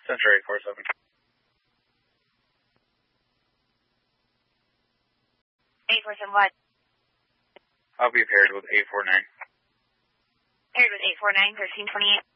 Center 847. What? I'll be paired with 849. Paired with 849, 1328.